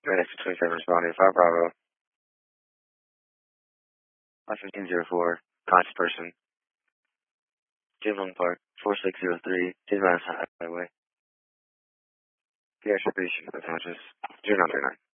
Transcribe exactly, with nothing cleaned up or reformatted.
Minutes twenty-seven responding. five Bravo. five fifteen zero four. Conscious person. Jim Long Park. four six zero three. Ten miles highway. The expiration of conscious. zero nine three nine.